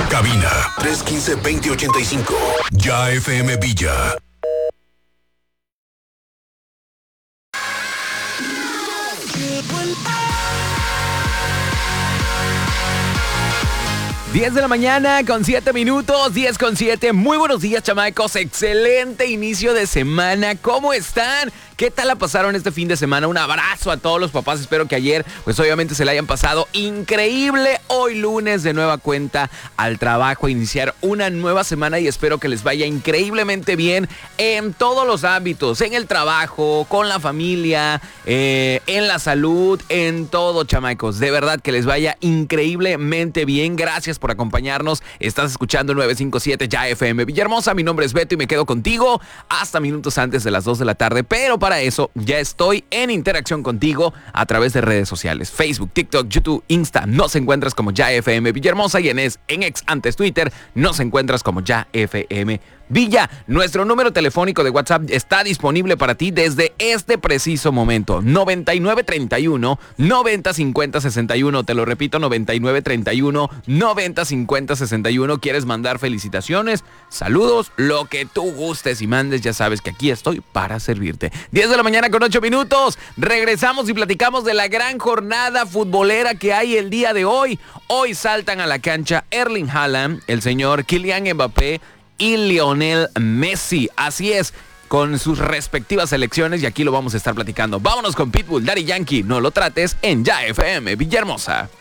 Cabina 315-2085. Ya FM Villa. Diez de la mañana con 7 minutos, 10:07. Muy buenos días, chamacos. Excelente inicio de semana. ¿Cómo están? ¿Qué tal la pasaron este fin de semana? Un abrazo a todos los papás. Espero que ayer, pues obviamente se la hayan pasado increíble. Hoy lunes de nueva cuenta al trabajo, a iniciar una nueva semana y espero que les vaya increíblemente bien en todos los ámbitos. En el trabajo, con la familia, en la salud, en todo, chamacos. De verdad que les vaya increíblemente bien. Gracias por acompañarnos. Estás escuchando 957 Ya FM Villahermosa. Mi nombre es Beto y me quedo contigo hasta minutos antes de las 2 de la tarde. Pero para eso ya estoy en interacción contigo a través de redes sociales. Facebook, TikTok, YouTube, Insta. Nos encuentras como Ya FM Villahermosa y en ex antes Twitter nos encuentras como Ya FM Villa. Nuestro número telefónico de WhatsApp está disponible para ti desde este preciso momento. 9931-905061. Te lo repito, 9931-905061. ¿Quieres mandar felicitaciones, saludos, lo que tú gustes y mandes? Ya sabes que aquí estoy para servirte. 10 de la mañana con 8 minutos. Regresamos y platicamos de la gran jornada futbolera que hay el día de hoy. Hoy saltan a la cancha Erling Haaland, el señor Kylian Mbappé y Lionel Messi. Así es, con sus respectivas selecciones y aquí lo vamos a estar platicando. Vámonos con Pitbull, Daddy Yankee. No lo trates en Ya FM Villahermosa.